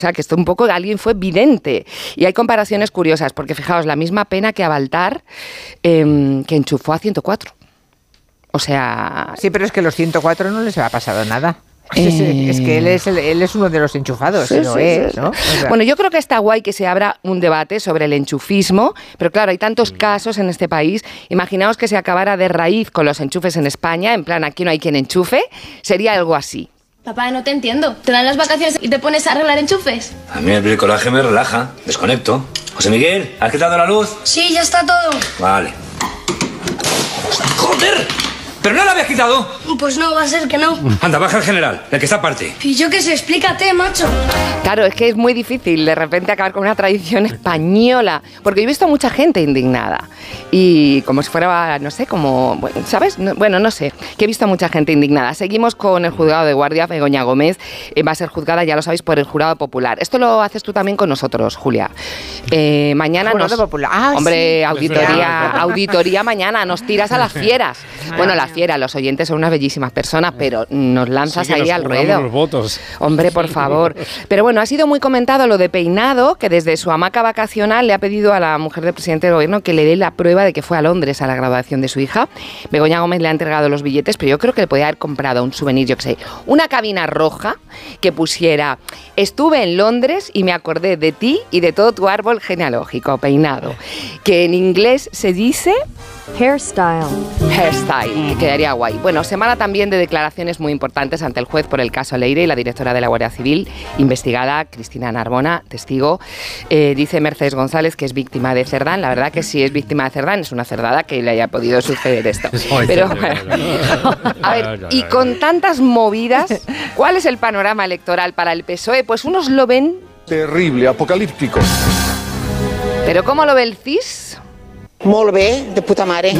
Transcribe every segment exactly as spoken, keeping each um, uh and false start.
sea, que esto un poco alguien fue vidente. Y hay comparaciones curiosas, porque fijaos, la misma pena que a Baltar, eh, que enchufó a ciento cuatro. O sea... Sí, pero es que a los ciento cuatro no les ha pasado nada. Eh... Es que él es, el, él es uno de los enchufados, sí, ¿no sí, es? sí. ¿no? O sea... Bueno, yo creo que está guay que se abra un debate sobre el enchufismo, pero claro, hay tantos casos en este país. Imaginaos que se acabara de raíz con los enchufes en España, en plan, aquí no hay quien enchufe, sería algo así. Papá, no te entiendo. ¿Te dan las vacaciones y te pones a arreglar enchufes? A mí el bricolaje me relaja. Desconecto. José Miguel, ¿has quitado la luz? Sí, ya está todo. Vale. ¡Joder! ¿Pero no la habías quitado? Pues no, va a ser que no. Anda, baja al general, el que está aparte. Y yo qué sé, explícate, macho. Claro, es que es muy difícil de repente acabar con una tradición española, porque yo he visto a mucha gente indignada y como si fuera, no sé, como, bueno, ¿sabes? No, bueno, no sé, que he visto a mucha gente indignada. Seguimos con el juzgado de guardia. Begoña Gómez eh, va a ser juzgada, ya lo sabéis, por el jurado popular. Esto lo haces tú también con nosotros, Julia. Eh, mañana Jurado nos... popular. Ah, hombre, sí. auditoría, auditoría mañana, nos tiras a las fieras. Bueno, las fieras, los oyentes son unas bellísimas personas, pero nos lanzas sí, ahí al ruedo. Los votos. Hombre, por favor. Pero bueno, ha sido muy comentado lo de Peinado, que desde su hamaca vacacional le ha pedido a la mujer del presidente del gobierno que le dé la prueba de que fue a Londres a la graduación de su hija. Begoña Gómez le ha entregado los billetes, pero yo creo que le podía haber comprado un souvenir, yo que sé, una cabina roja que pusiera: estuve en Londres y me acordé de ti y de todo tu árbol genealógico, Peinado. Que en inglés se dice... Hairstyle. Hairstyle, que quedaría guay. Bueno, semana también de declaraciones muy importantes ante el juez por el caso Leire y la directora de la Guardia Civil, investigada, Cristina Narbona, testigo. Eh, dice Mercedes González que es víctima de Cerdán. La verdad que si es víctima de Cerdán es una cerdada que le haya podido suceder esto. Pero, a ver, y con tantas movidas, ¿cuál es el panorama electoral para el P S O E? Pues unos lo ven... terrible, apocalíptico. ¿Pero cómo lo ve el C I S? Molt bé, de puta madre.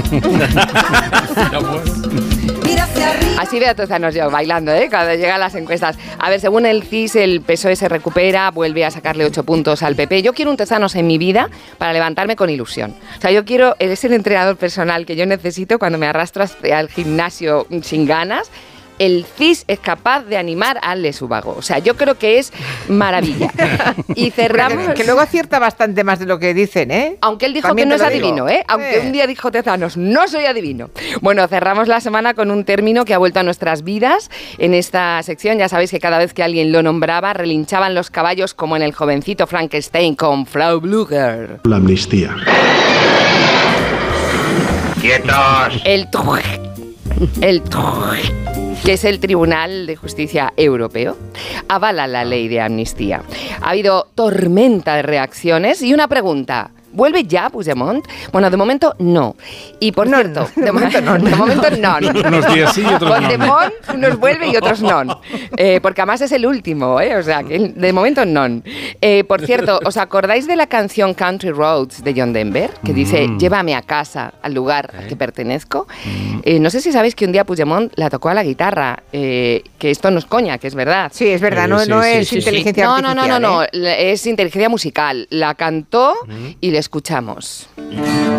Así veo a Tozanos yo bailando, ¿eh? Cuando llegan las encuestas. A ver, según el C I S, el P S O E se recupera, vuelve a sacarle ocho puntos al P P. Yo quiero un Tozanos en mi vida para levantarme con ilusión. O sea, yo quiero, es el entrenador personal que yo necesito cuando me arrastro al gimnasio sin ganas. El C I S es capaz de animar al lesúbago. O sea, yo creo que es maravilla. Y cerramos... Que, que luego acierta bastante más de lo que dicen, ¿eh? Aunque él dijo También que no es te lo digo. adivino, ¿eh? Aunque Eh. un día dijo Tezanos, no soy adivino. Bueno, cerramos la semana con un término que ha vuelto a nuestras vidas. En esta sección ya sabéis que cada vez que alguien lo nombraba, relinchaban los caballos como en el jovencito Frankenstein con Frau Blücher. La amnistía. ¡Quietos! El truj, el truj, que es el Tribunal de Justicia Europeo, avala la ley de amnistía. Ha habido tormenta de reacciones y una pregunta: ¿vuelve ya Puigdemont? Bueno, de momento no. Y por No, cierto, no, de, momento no. De momento no. Unos días sí y otros no. Puigdemont unos vuelve y otros no. Eh, porque además es el último, ¿eh? O sea, que de momento no. Eh, por cierto, ¿os acordáis de la canción Country Roads de John Denver? Que dice, Mm. llévame a casa, al lugar ¿Eh? al que pertenezco. Eh, no sé si sabéis que un día Puigdemont la tocó a la guitarra, eh, que esto no es coña, que es verdad. Sí, es verdad, Eh, no, sí, no sí, es sí, sí. inteligencia No, no, artificial. no, no, no, ¿eh? es inteligencia musical. La cantó y la escuchamos.